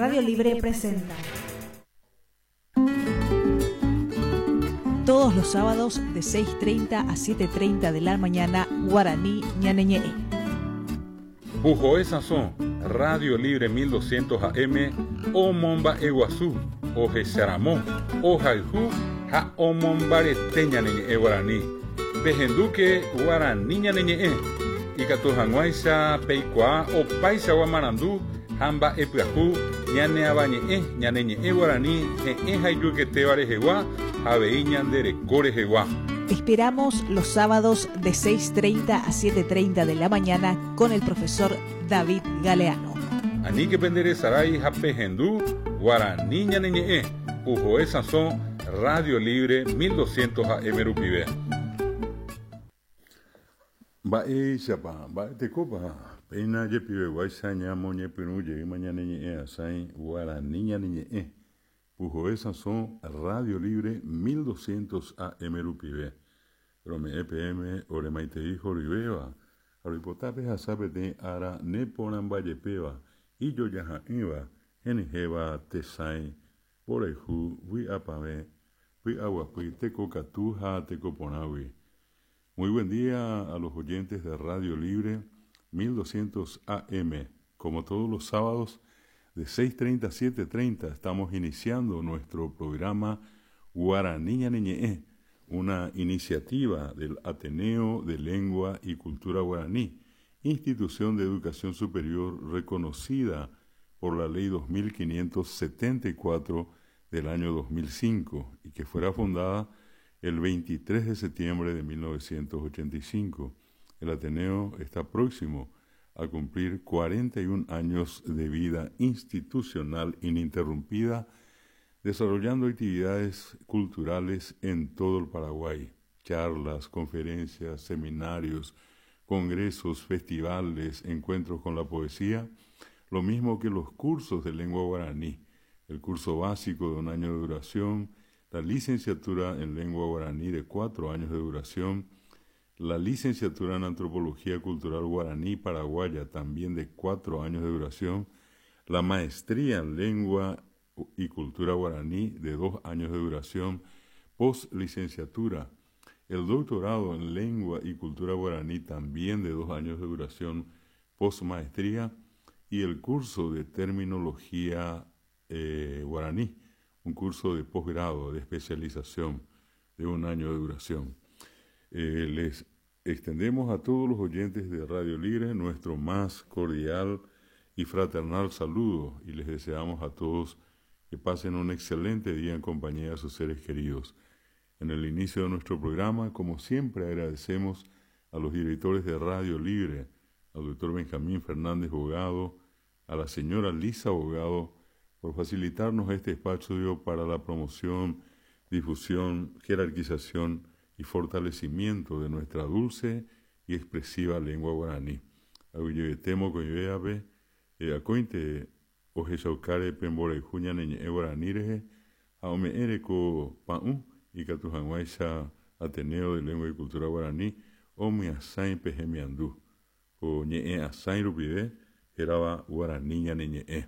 Radio Libre presenta todos los sábados de 6:30 a 7:30 de la mañana, Guaraní Ñaneñe. Pujoe Sansón, Radio Libre 1200 AM, O Momba Eguazú, O Jesaramó, O Jaijú, Ha O Mombarete Ñaneñe Guaraní, Pejenduque Guaraní Ñaneñe, Icatujanguaisa, Peicua, O Paisa Guamarandú, Hamba Epiajú, Ñane Abañe, Ñaneñe Guaraní, Jayuquete Barejegua, Aveiñandere Corejegua. Esperamos los sábados de 6:30 a 7:30 de la mañana con el profesor David Galeano. Anique Pendere Saray, Japehendú, Guaraní Ñaneñe, Pujoe Sansón, Radio Libre 1200 AM Rupivé. Bae Chapa, Bae Tecopa, Peina Yepive, Guaysaña, Moñe Pinuye, Mañaneñe, Asai, Guaraní Ñaneñe. Pujoe Sansón, Radio Libre 1200 AM Rupivé. Rome EPM, Oremaite Hijo Riveva, Aripotape Hasabete Ara Neponan Vallepeva, y yo ya iba, Enjeva Tesai, Poreju, Wi Apame, Wi Aguapui, Teco Catuja, Teco Ponawi. Muy buen día a los oyentes de Radio Libre 1200 AM. Como todos los sábados, de 6:30 a 7:30 estamos iniciando nuestro programa Guaraní Ñaneñe, una iniciativa del Ateneo de Lengua y Cultura Guaraní, institución de educación superior reconocida por la Ley 2574 del año 2005 y que fuera fundada el 23 de septiembre de 1985. El Ateneo está próximo a cumplir 41 años de vida institucional ininterrumpida, desarrollando actividades culturales en todo el Paraguay, charlas, conferencias, seminarios, congresos, festivales, encuentros con la poesía, lo mismo que los cursos de lengua guaraní, el curso básico de 1 año de duración, la licenciatura en lengua guaraní de 4 años de duración, la licenciatura en Antropología Cultural Guaraní Paraguaya, también de 4 años de duración, la maestría en Lengua y Cultura Guaraní, de 2 años de duración, postlicenciatura, el doctorado en Lengua y Cultura Guaraní, también de 2 años de duración, postmaestría, y el curso de Terminología Guaraní, un curso de posgrado, de especialización, de 1 año de duración. Les extendemos a todos los oyentes de Radio Libre nuestro más cordial y fraternal saludo y les deseamos a todos que pasen un excelente día en compañía de sus seres queridos. En el inicio de nuestro programa, como siempre, agradecemos a los directores de Radio Libre, al doctor Benjamín Fernández Bogado, a la señora Lisa Bogado, por facilitarnos este espacio para la promoción, difusión, jerarquización y fortalecimiento de nuestra dulce y expresiva lengua guaraní. Temo con Ibeabe, Acointe, Ojeshaucare, Pembore, Juñaneñe, Guaraníreje, Aome Ereco, Paú, y Catujanguaisa, Ateneo de Lengua y Cultura Guaraní, Omi Asain Pejemiandú, o Ñe Asain Rupide, Geraba Guaraní Ñaneñe.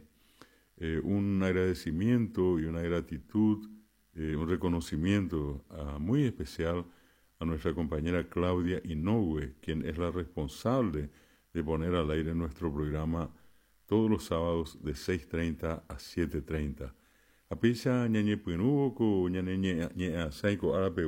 Un agradecimiento y una gratitud, un reconocimiento muy especial a nuestra compañera Claudia Inoue, quien es la responsable de poner al aire nuestro programa todos los sábados de 6:30 a 7:30. Apisa ñañe puinuvo ko ñañe ñe asaiko arape